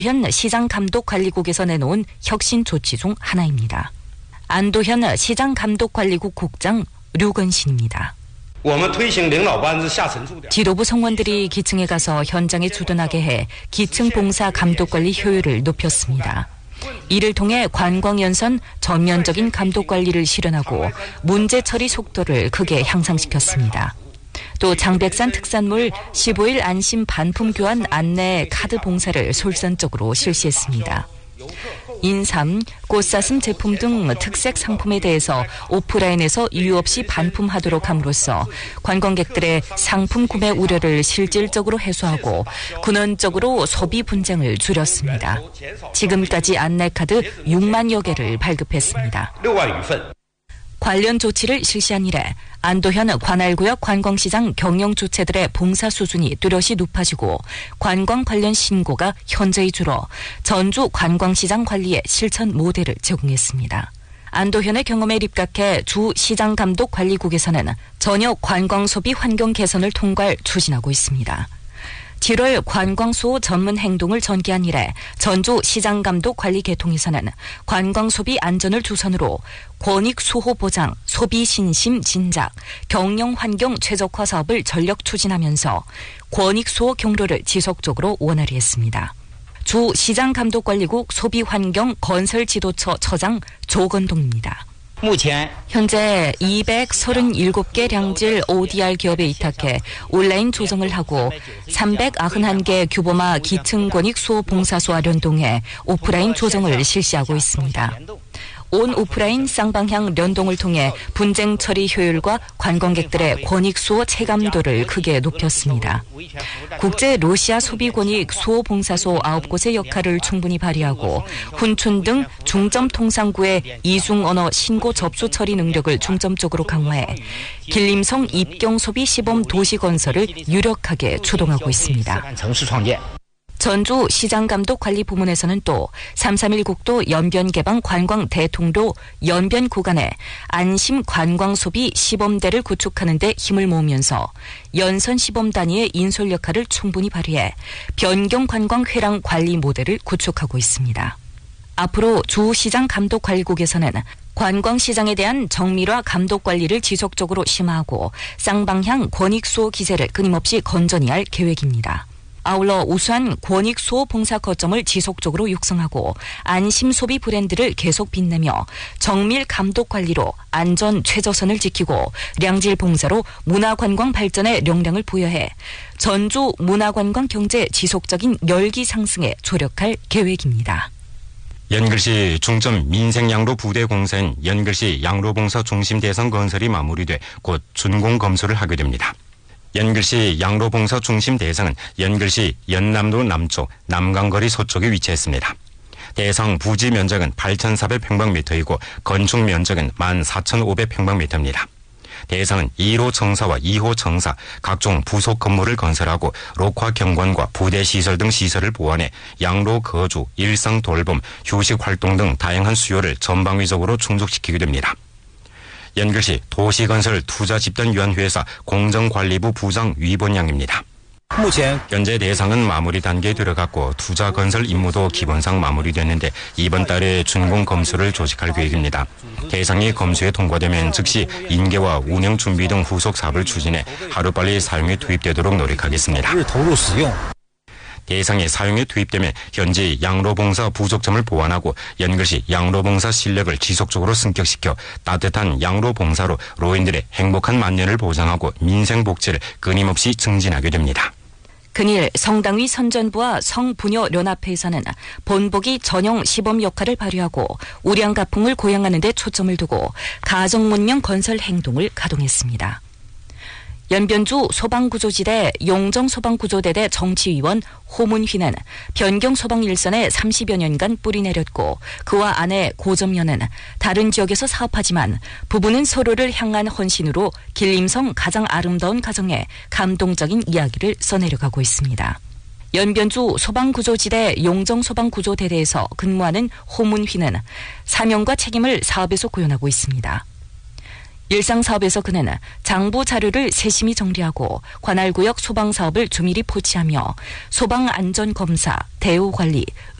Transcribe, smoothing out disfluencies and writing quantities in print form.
현 시장감독관리국에서 내놓은 혁신 조치 중 하나입니다. 안도현 시장감독관리국 국장 류건신입니다. 지도부 성원들이 기층에 가서 현장에 주둔하게 해 기층 봉사 감독관리 효율을 높였습니다. 이를 통해 관광연선 전면적인 감독관리를 실현하고 문제 처리 속도를 크게 향상시켰습니다. 또 장백산 특산물 15일 안심 반품 교환 안내 카드 봉사를 솔선적으로 실시했습니다. 인삼, 꽃사슴 제품 등 특색 상품에 대해서 오프라인에서 이유 없이 반품하도록 함으로써 관광객들의 상품 구매 우려를 실질적으로 해소하고 근원적으로 소비 분쟁을 줄였습니다. 지금까지 안내카드 6만여 개를 발급했습니다. 관련 조치를 실시한 이래 안도현 관할구역 관광시장 경영 주체들의 봉사 수준이 뚜렷이 높아지고 관광 관련 신고가 현저히 줄어 전주 관광시장 관리의 실천 모델을 제공했습니다. 안도현의 경험에 입각해 주 시장감독관리국에서는 전역 관광소비 환경 개선을 통괄 추진하고 있습니다. 7월 관광수호 전문 행동을 전개한 이래 전주 시장감독관리 개통에서는 관광소비 안전을 주선으로 권익수호 보장, 소비신심 진작, 경영환경 최적화 사업을 전력 추진하면서 권익수호 경로를 지속적으로 원활히 했습니다. 주 시장감독관리국 소비환경 건설지도처 처장 조건동입니다. 현재 237개 량질 ODR 기업에 위탁해 온라인 조정을 하고 391개 규모마 기층 권익 수호 봉사소와 연동해 오프라인 조정을 실시하고 있습니다. 온 오프라인 쌍방향 연동을 통해 분쟁 처리 효율과 관광객들의 권익 수호 체감도를 크게 높였습니다. 국제 러시아 소비 권익 수호 봉사소 9곳의 역할을 충분히 발휘하고 훈춘 등 중점 통상구의 이중 언어 신고 접수 처리 능력을 중점적으로 강화해 길림성 입경 소비 시범 도시 건설을 유력하게 추동하고 있습니다. 전주 시장감독관리부문에서는 또 331 국도 연변개방 관광 대통로 연변 구간에 안심 관광소비 시범대를 구축하는 데 힘을 모으면서 연선 시범 단위의 인솔 역할을 충분히 발휘해 변경 관광 회랑 관리 모델을 구축하고 있습니다. 앞으로 주 시장감독관리국에서는 관광시장에 대한 정밀화 감독관리를 지속적으로 심화하고 쌍방향 권익수호 기세를 끊임없이 건전히 할 계획입니다. 아울러 우수한 권익수호 봉사 거점을 지속적으로 육성하고 안심소비 브랜드를 계속 빛내며 정밀 감독관리로 안전 최저선을 지키고 량질 봉사로 문화관광 발전에 역량을 부여해 전주 문화관광 경제 지속적인 열기 상승에 조력할 계획입니다. 연글시 중점 민생양로 부대 공사인 연글시 양로봉사 중심 대상 건설이 마무리돼 곧 준공 검수를 하게 됩니다. 연글시 양로봉사 중심 대상은 연글시 연남로 남쪽, 남강거리 서쪽에 위치했습니다. 대상 부지 면적은 8,400평방미터이고 건축 면적은 14,500평방미터입니다. 대상은 1호 청사와 2호 청사, 각종 부속 건물을 건설하고 녹화 경관과 부대 시설 등 시설을 보완해 양로 거주, 일상 돌봄, 휴식 활동 등 다양한 수요를 전방위적으로 충족시키게 됩니다. 연글시 도시건설 투자집단위원회사 공정관리부 부장 위본양입니다. 현재 대상은 마무리 단계에 들어갔고 투자건설 임무도 기본상 마무리됐는데 이번 달에 준공 검수를 조직할 계획입니다. 대상이 검수에 통과되면 즉시 인계와 운영 준비 등 후속 사업을 추진해 하루빨리 사용에 투입되도록 노력하겠습니다. 대상이 사용에 투입되면 현재 양로봉사 부족점을 보완하고 연글시 양로봉사 실력을 지속적으로 승격시켜 따뜻한 양로봉사로 로인들의 행복한 만년을 보장하고 민생복지를 끊임없이 증진하게 됩니다. 근일 성당위 선전부와 성부녀연합회에서는 본보기 전형 시범 역할을 발휘하고 우량가풍을 고양하는 데 초점을 두고 가정문명 건설 행동을 가동했습니다. 연변주 소방구조지대 용정소방구조대대 정치위원 호문휘는 변경소방 일선에 30여 년간 뿌리 내렸고 그와 아내 고점녀는 다른 지역에서 사업하지만 부부는 서로를 향한 헌신으로 길림성 가장 아름다운 가정에 감동적인 이야기를 써내려가고 있습니다. 연변주 소방구조지대 용정소방구조대대에서 근무하는 호문휘는 사명과 책임을 사업에서 구현하고 있습니다. 일상사업에서 그는 장부 자료를 세심히 정리하고 관할구역 소방사업을 조밀히 포치하며 소방안전검사, 대우관리,